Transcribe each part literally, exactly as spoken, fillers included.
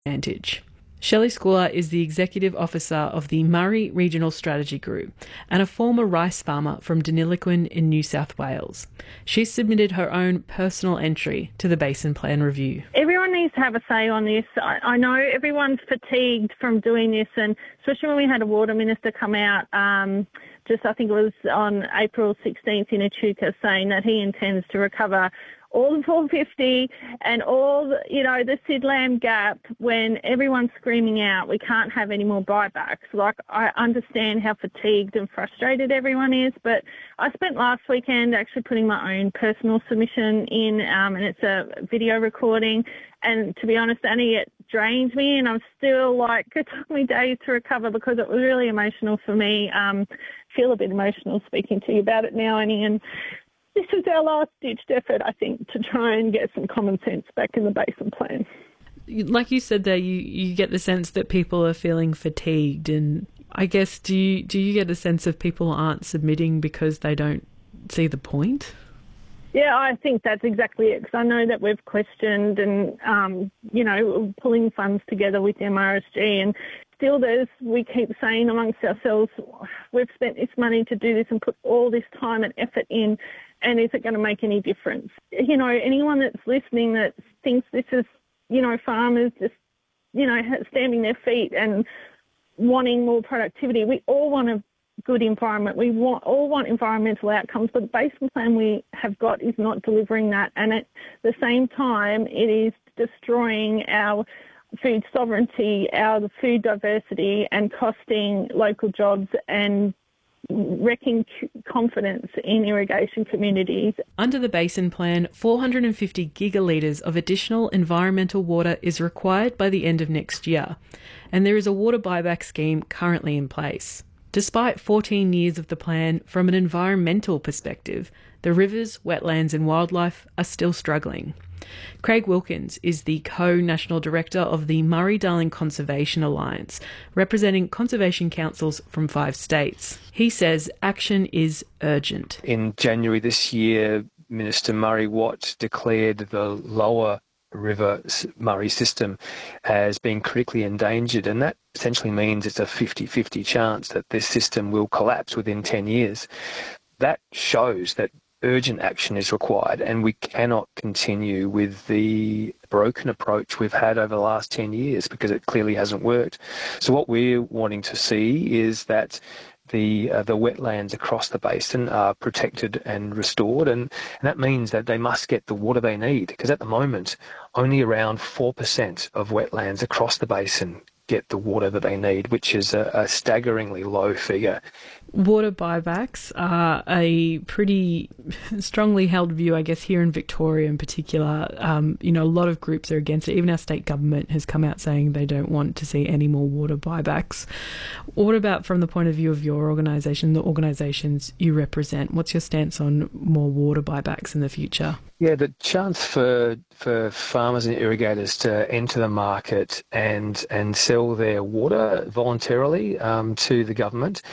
advantage. Shelley Schooler is the Executive Officer of the Murray Regional Strategy Group and a former rice farmer from Deniliquin in New South Wales. She's submitted her own personal entry to the Basin Plan Review. Everyone needs to have a say on this. I, I know everyone's fatigued from doing this, and especially when we had a water minister come out um, just, I think it was on April sixteenth in Echuca, saying that he intends to recover all the four fifty and all, the, you know, the Sidlam gap when everyone's screaming out, we can't have any more buybacks. Like, I understand how fatigued and frustrated everyone is, but I spent last weekend actually putting my own personal submission in, um, and it's a video recording. And to be honest, Annie, it drained me, and I'm still like, it took me days to recover because it was really emotional for me. Um, feel a bit emotional speaking to you about it now, Annie, and this is our last-ditched effort, I think, to try and get some common sense back in the Basin Plan. Like you said there, you, you get the sense that people are feeling fatigued, and I guess do you, do you get a sense of people aren't submitting because they don't see the point? Yeah, I think that's exactly it, because I know that we've questioned and, um, you know, pulling funds together with M R S G, and still there's, we keep saying amongst ourselves, we've spent this money to do this and put all this time and effort in, and is it going to make any difference? You know, anyone that's listening that thinks this is, you know, farmers just, you know, stamping their feet and wanting more productivity, we all want a good environment. We want all want environmental outcomes, but the Basin Plan we have got is not delivering that. And at the same time, it is destroying our food sovereignty, our food diversity, and costing local jobs and wrecking confidence in irrigation communities. Under the Basin Plan, four hundred fifty gigalitres of additional environmental water is required by the end of next year, and there is a water buyback scheme currently in place. Despite fourteen years of the plan, from an environmental perspective, the rivers, wetlands and wildlife are still struggling. Craig Wilkins is the co-national director of the Murray-Darling Conservation Alliance, representing conservation councils from five states. He says action is urgent. In January this year, Minister Murray Watt declared the lower River Murray system as being critically endangered, and that essentially means it's a fifty-fifty chance that this system will collapse within ten years. That shows that urgent action is required, and we cannot continue with the broken approach we've had over the last ten years because it clearly hasn't worked. So what we're wanting to see is that the uh, the wetlands across the basin are protected and restored, and, and that means that they must get the water they need, because at the moment only around four percent of wetlands across the basin get the water that they need, which is a, a staggeringly low figure. Water buybacks are a pretty strongly held view, I guess, here in Victoria in particular. Um, you know, a lot of groups are against it. Even our state government has come out saying they don't want to see any more water buybacks. What about from the point of view of your organisation, the organisations you represent? What's your stance on more water buybacks in the future? Yeah, the chance for for farmers and irrigators to enter the market and and sell their water voluntarily um, to the government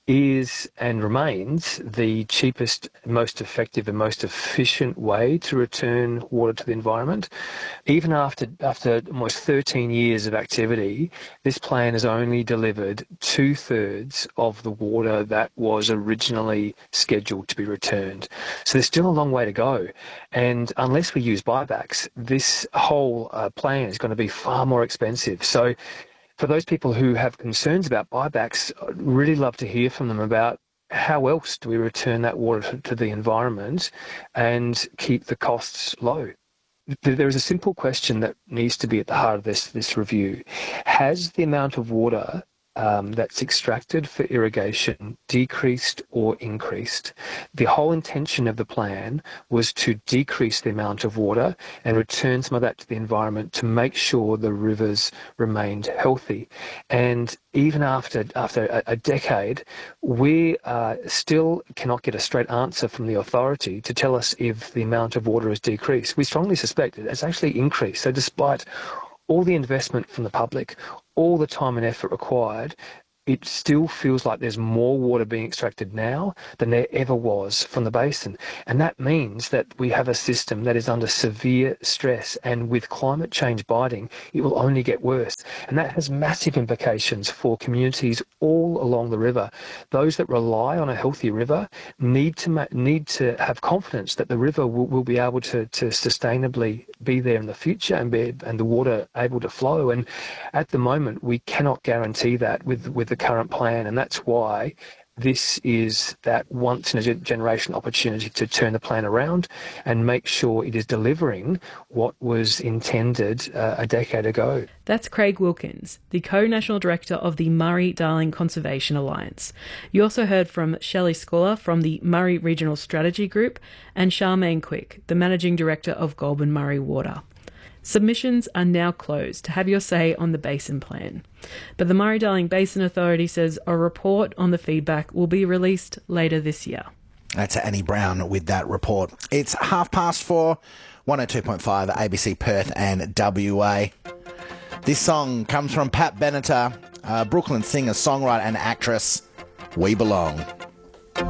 is and remains the cheapest, most effective and most efficient way to return water to the environment. Even after after almost thirteen years of activity, this plan has only delivered two-thirds of the water that was originally scheduled to be returned. So there's still a long way to go. And unless we use buybacks, this whole uh, plan is going to be far more expensive. So for those people who have concerns about buybacks, I'd really love to hear from them about how else do we return that water to the environment and keep the costs low. There is a simple question that needs to be at the heart of this, this review. Has the amount of water Um, that's extracted for irrigation decreased or increased? The whole intention of the plan was to decrease the amount of water and return some of that to the environment to make sure the rivers remained healthy. And even after after a, a decade, we uh, still cannot get a straight answer from the authority to tell us if the amount of water has decreased. We strongly suspect it has actually increased. So despite all the investment from the public, all the time and effort required, it still feels like there's more water being extracted now than there ever was from the basin. And that means that we have a system that is under severe stress, and with climate change biting, it will only get worse. And that has massive implications for communities all along the river. Those that rely on a healthy river need to ma- need to have confidence that the river will, will be able to, to sustainably be there in the future and be and the water able to flow. And at the moment, we cannot guarantee that with with the current plan, and that's why this is that once in a generation opportunity to turn the plan around and make sure it is delivering what was intended uh, a decade ago. That's Craig Wilkins, the co-national director of the Murray-Darling Conservation Alliance. You also heard from Shelley Scola from the Murray Regional Strategy Group and Charmaine Quick, the managing director of Goulburn Murray Water. Submissions are now closed to have your say on the basin plan. But the Murray-Darling Basin Authority says a report on the feedback will be released later this year. That's Annie Brown with that report. It's half past four, one oh two point five A B C Perth and W A. This song comes from Pat Benatar, a Brooklyn singer, songwriter and actress. We Belong.